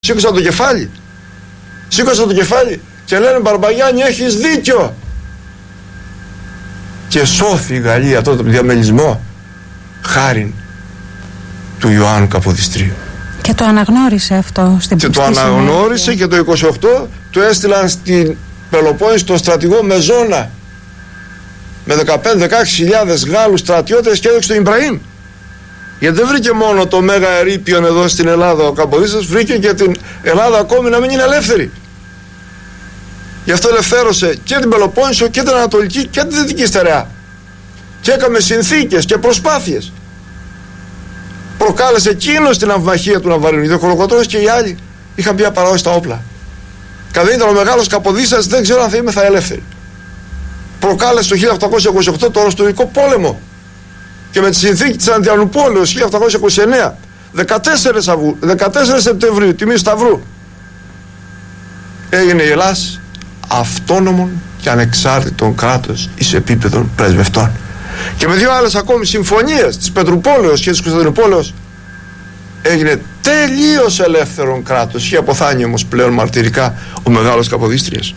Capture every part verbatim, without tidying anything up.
Σήκωσαν το κεφάλι. Σήκωσαν το κεφάλι και λένε Μπαρμπαγιάννη, έχεις δίκιο. Και σώθη η Γαλλία αυτό το διαμελισμό χάριν του Ιωάννου Καποδιστρίου. Και το αναγνώρισε αυτό στην Και το αναγνώρισε συνέχεια. Και το είκοσι οκτώ του έστειλαν στην Πελοπόννησο τον στρατηγό Μεζόνα με δεκαπέντε με δεκαέξι χιλιάδες Γάλλους στρατιώτες και έδωξε τον Ιμπραήμ. Γιατί δεν βρήκε μόνο το Μέγα Ερείπιον εδώ στην Ελλάδα ο Καποδίστρας, βρήκε και την Ελλάδα ακόμη να μην είναι ελεύθερη. Γι' αυτό ελευθέρωσε και την Πελοπόννησο και την Ανατολική και την Δυτική Στερεά. Και έκαμε συνθήκες και προσπάθειες. Προκάλεσε εκείνος την αυμαχία του Ναβαρίνου. Γιατί ο Κολοκοτρώνης και οι άλλοι είχαν πια παραδώσει τα όπλα. Και αν δεν ήταν ο μεγάλος Καποδίστρας, δεν ξέρω αν θα είμαι θα ελεύθερη. Προκάλεσε το χίλια οκτακόσια είκοσι οκτώ το Ρωστουρικό πόλεμο. Και με τη συνθήκη της Αντιανουπόλεως χίλια οκτακόσια είκοσι εννέα, δεκατέσσερις Σεπτεμβρίου, τιμή Σταυρού, έγινε η Ελλάδα αυτόνομον και ανεξάρτητον κράτος εις επίπεδων πρεσβευτών. Και με δύο άλλες ακόμη συμφωνίες της Πετρουπόλεως και της Κωνσταντινούπολεως έγινε τελείως ελεύθερον κράτος. Είχε αποθάνει όμως πλέον μαρτυρικά ο μεγάλος Καποδίστριας.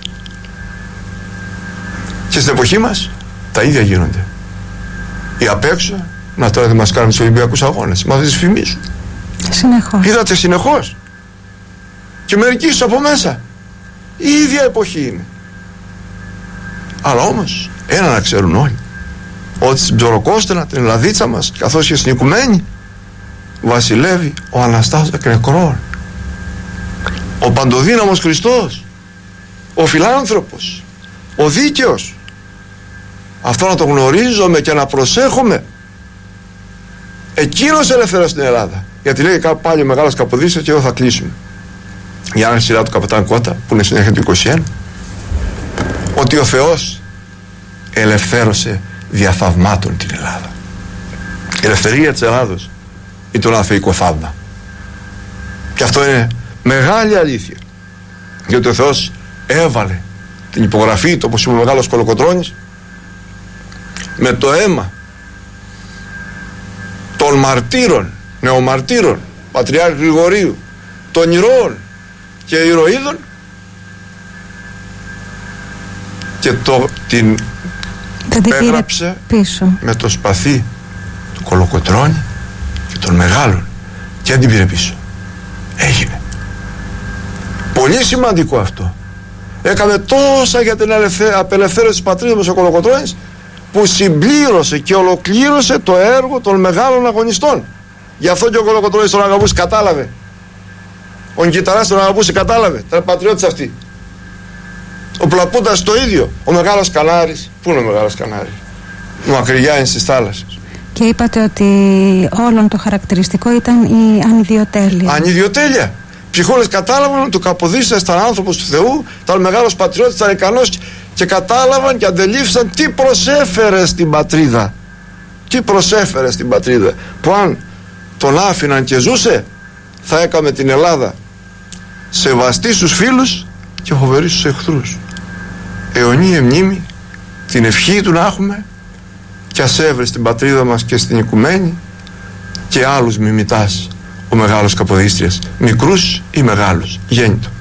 Και στην εποχή μας τα ίδια γίνονται. Οι απ' έξω, να τώρα δεν μας κάνουν τους Ολυμπιακούς Αγώνες, μα δεν τις φημίζουν. Συνεχώς. Είδατε συνεχώς. Και μερικοί στους από μέσα. Η ίδια εποχή είναι. Αλλά όμως ένα να ξέρουν όλοι, ότι στην Ψωροκόστενα, την Ελλαδίτσα μας, καθώς και στην Οικουμένη, βασιλεύει ο Αναστάσιος Εκνεκρών, ο παντοδύναμος Χριστός, ο φιλάνθρωπος, ο δίκαιος. Αυτό να το γνωρίζουμε και να προσέχουμε. Εκείνος ελευθέρωσε την Ελλάδα. Γιατί λέει κάπου πάλι ο μεγάλος Καποδίστρας, και εδώ θα κλείσουμε. Η άλλη σειρά του Καπετάν Κότα, που είναι συνέχεια του είκοσι ένα, ότι ο Θεός ελευθέρωσε διαθαυμάτων την Ελλάδα. Η ελευθερία της Ελλάδος είναι το αθεϊκό θαύμα. Και αυτό είναι μεγάλη αλήθεια. Γιατί ο Θεός έβαλε την υπογραφή του, όπως είπε ο μεγάλος Κολοκοτρώνης, με το αίμα των μαρτύρων, νεομαρτύρων, Πατριάρχη Γρηγορίου, των ηρώων και ηρωίδων, και το, την υπέγραψε με το σπαθί του Κολοκοτρώνη και των μεγάλων, και δεν την πήρε πίσω. Έγινε. Πολύ σημαντικό αυτό. Έκαμε τόσα για την απελευθέρωση της πατρίδας μας ο Κολοκοτρώνης, που συμπλήρωσε και ολοκλήρωσε το έργο των μεγάλων αγωνιστών. Γι' αυτό και ο Κολοκοτρώνης τον αγαπούσε, κατάλαβε. Ο Νικηταράς τον αγαπούσε, κατάλαβε. Ήταν πατριώτης αυτοί. Ο Πλαπούντας το ίδιο. Ο μεγάλος Κανάρης. Πού είναι ο μεγάλος Κανάρης? Ο Μακρυγιάννης της θάλασσας. Και είπατε ότι όλον το χαρακτηριστικό ήταν η ανιδιοτέλεια. Ανιδιοτέλεια. Ψυχόλες κατάλαβαν ότι ο Καποδίστρας ήταν άνθρωπος του Θεού, ήταν μεγάλος πατριώτης, ήταν ικανός, και κατάλαβαν και αντελήφθησαν τι προσέφερε στην πατρίδα. Τι προσέφερε στην πατρίδα. Που αν τον άφηναν και ζούσε, θα έκαμε την Ελλάδα σεβαστή στους φίλους και φοβερή στους εχθρούς. Αιωνία μνήμη, την ευχή του να έχουμε, και ας έβρε στην πατρίδα μας και στην Οικουμένη και άλλους μιμητάς ο μεγάλος Καποδίστριας, μικρούς ή μεγάλους, γέννητο.